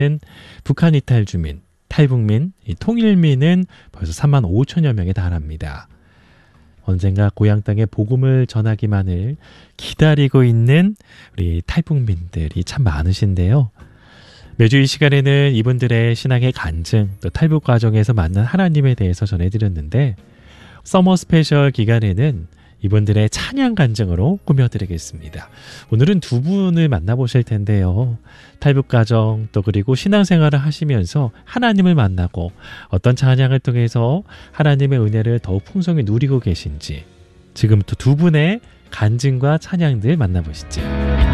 북한 이탈 주민, 탈북민, 통일민은 벌써 3만 5천여 명에 달합니다. 언젠가 고향 땅에 복음을 전하기만을 기다리고 있는 우리 탈북민들이 참 많으신데요. 매주 이 시간에는 이분들의 신앙의 간증, 또 탈북 과정에서 만난 하나님에 대해서 전해드렸는데, 서머 스페셜 기간에는 이분들의 찬양 간증으로 꾸며드리겠습니다. 오늘은 두 분을 만나보실 텐데요. 탈북 과정, 또 그리고 신앙생활을 하시면서 하나님을 만나고 어떤 찬양을 통해서 하나님의 은혜를 더욱 풍성히 누리고 계신지, 지금부터 두 분의 간증과 찬양들 만나보시죠.